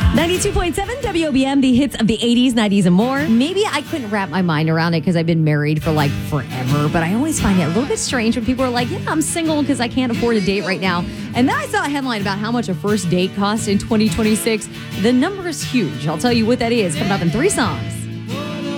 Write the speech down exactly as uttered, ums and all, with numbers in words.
ninety-two point seven W O B M, the hits of the eighties, nineties, and more. Maybe I couldn't wrap my mind around it because I've been married for like forever, but I always find it a little bit strange when people are like, yeah, I'm single because I can't afford a date right now. And then I saw a headline about how much a first date costs in twenty twenty-six. The number is huge. I'll tell you what that is coming up in three songs.